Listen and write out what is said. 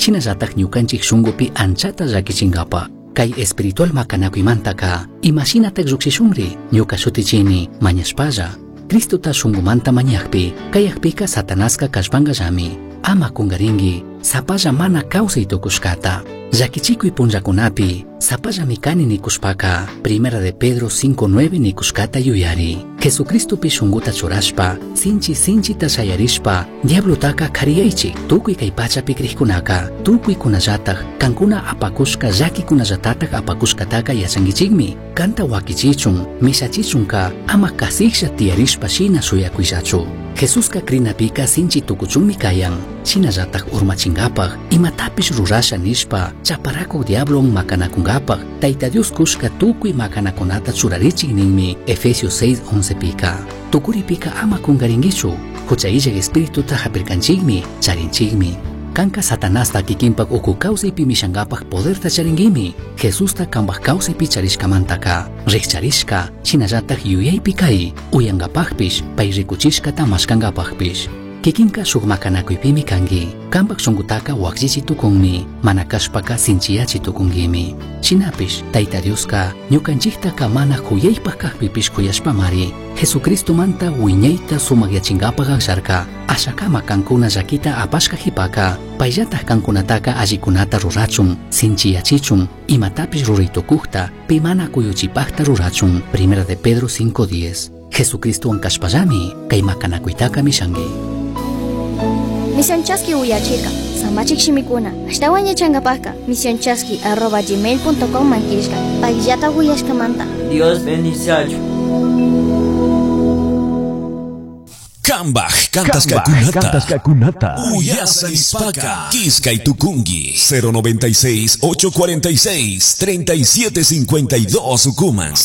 chinallataj ñukanchik shungupi anchata llakichinkapa. Kay espiritual makanakuymantaka imashinatak lluksishunri ñuka shutichini mañashpalla. Cristota shungumanta mañakpi kayakpika Satanaska kashpankallami ama kungarinki sapalla mana kawsay tukushkata. Llakichikuy punllakunapi sapalla mikani nikushpaka Primera de Pedro 5:9 nikushkata yuyari. Jesucristopi shunguta churashpa sinchita shayarishpa diablotaka kariyaychik tukuy kay pachapi kriykunaka tukuy kunallataj kankuna apakushka llakikunallatataq apakushkataka yachankichikmi. Kanta wakichichun mishachichunka ama kasiksha tiyarishpa shina shuyakuyllachu. Jesuska krinapika sinchi tukuchunmi kayan shinallataj urmachinkapaj imatapish rurasha nishpa chaparakuq diablon makanakunkapaj Tayta Dios kushka tukuy makanakunata churarichik ninmi Efesios 6:11 pika. Tukuripika ama kungarinkichu huchayllak espirituta hapirkanchikmi charinchikmi. Kanka Satanasta kikinpak uku kawsaypi mishankapaj poderta charinkimi. Jesusta kanpaj kawsaypi charishkamantaka rikcharishka shinallataj yuyaypi kay uyankapajpish pay rikuchishkata mashkankapajpish. Kikinka shuk makanakuypimi kanki kanpak shunkutaka wakchichitukunmi mana kashpaka sinchiyachitukunkimi. Shinapish Tayta Dioska ñukanchiktaka mana huyaypaj kajpipish kuyashpamari Jesucristomanta wiñayta sumakyachinkapak aksharka ashakama kankuna llakita apashka hipaka payllataq kankunataka allikunata rurachun sinchiyachichun imatapish ruraytukukta pi mana kuyuchipaqta rurachun. Primera de Pedro 5:10. Jesucristowan kashpallami kay makanakuytaka mishanki. Misión Chasqui uyachirka samachik shimikuna ashtawan yachankapajka misionchasqui@gmail.com mankirishka payllata uyashkamanta. Dios bendice. Kambaj kantas kakunata uyasa ispaka Kiskay Tukungi 096 846 3752 Sukuman.